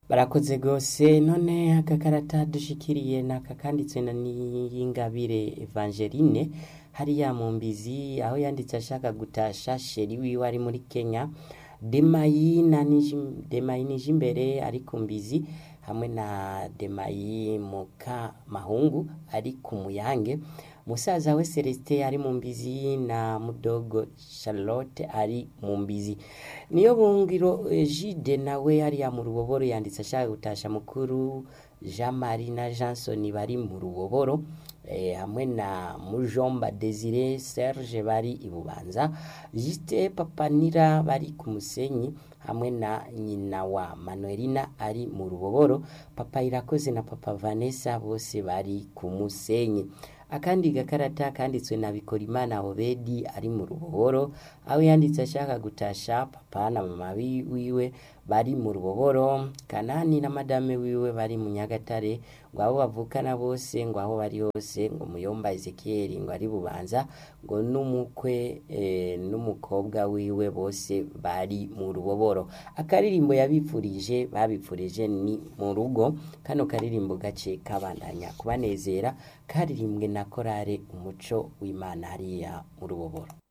Barakoze gose none agakarata dushikiriye nakakanditswe na Niyingabire Evangeline hariya mu Mbizi aho yanditse ashaka gutasha sheri wiwe ari muri Kenya Demayi nije imbere ari ku Mbizi hamwe na Demayi Muka Mahungu ari ku Muyange musaza we Celestin ari mu Mbizi na mudogo Charlotte ari mu Mbizi niyo bungiro Jide nawe hariya mu Ruboboro yanditse ashaka gutasha mukuru Jean Marie na Johnson bari mu Ruboboro hamwe na Mujomba Desire Serge bari ibubanza Juste Papanira bari ku Musenyi hamwe na nyina wa Manuelina ari mu Ruboboro Papa Irakoze na Papa Vanessa bose bari ku Musenyi akandi gakarata kanditswe na Bikorimana Obedi ari mu Ruboboro aho yanditse ashaka gutasha papa na mama wiwe bari mu Ruboboro Kanani na madame wiwe bari mu Nyagatare ngo abo bavukana bose ngo aho bari hose ngo Muyomba Ezekiel ngo ari bubanza ngo n'umukwe n'umukobwa wiwe bose bari mu Ruboboro akaririmbo yabipfurije babipfurije ni mu rugo kano karirimbo gace kabandanya kubanezera karirimbwe na korale umuco w'Imana hariya mu Ruboboro.